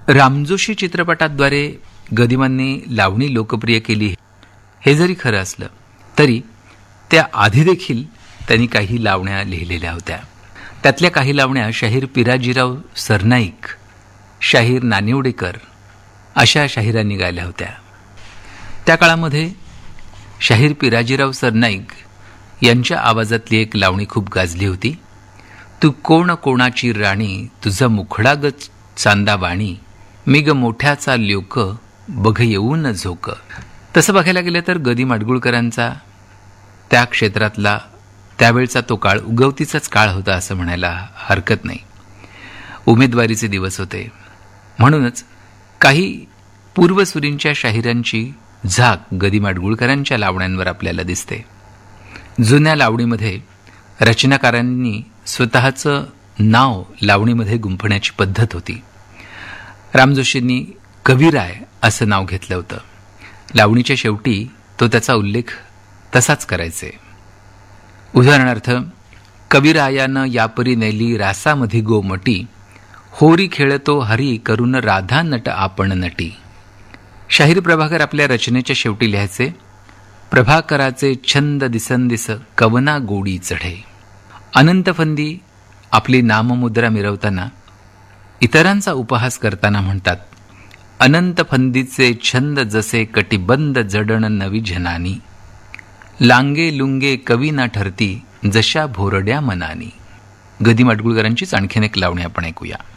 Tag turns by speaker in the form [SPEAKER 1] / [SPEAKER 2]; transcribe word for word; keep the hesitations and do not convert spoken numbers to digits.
[SPEAKER 1] रामजोशी चित्रपटाद्वारे गदिमांनी लावणी लोकप्रिय केली हे जरी खरं असलं तरी त्या आधी देखील त्यांनी काही लावण्या लिहिलेल्या होत्या. त्यातल्या काही लावण्या शाहीर पिराजीराव सरनाईक, शाहीर नानिवडेकर अशा शाहिरांनी गायल्या होत्या. त्या काळामध्ये शाहीर पिराजीराव सरनाईक यांच्या आवाजातली एक लावणी खूप गाजली होती. तू कोण कोणाची राणी, तुझा मुखडा ग चांदा वाणी, मी ग मोठ्याचा ल्योक, बघ येऊन झोक. तसं बघायला गेलं तर गदी माडगुळकरांचा त्या क्षेत्रातला त्यावेळचा तो काळ उगवतीचाच काळ होता असं म्हणायला हरकत नाही. उमेदवारीचे दिवस होते, म्हणूनच काही पूर्वसुरींच्या शाहिरांची झाक गदी माडगुळकरांच्या लावण्यांवर आपल्याला दिसते. जुन्या लावणीमध्ये रचनाकारांनी स्वतःचं नाव लावणीमध्ये गुंफण्याची पद्धत होती. रामजोशींनी कविराय असं नाव घेतलं होतं. लावणीच्या शेवटी तो त्याचा उल्लेख तसाच करायचे. उदाहरणार्थ, कविरायानं यापरी नेली रासामधी गोमटी, होरी खेळतो हरी करून राधा नट आपण नटी. शाहीर प्रभाकर आपल्या रचनेच्या शेवटी लिहायचे, प्रभाकराचे छंद दिसंदिस कवना गोडी चढे. अनंत फंदी आपली नाममुद्रा मिरवताना इतरांचा उपहास करताना म्हणतात, अनंत फंदीचे छंद जसे कटिबंद जडण नवी जनानी, लांगे लुंगे कवी ना ठरती जशा भोरड्या मनानी. गदी माडगुळकरांचीच आणखीन एक लावणी आपण ऐकूया.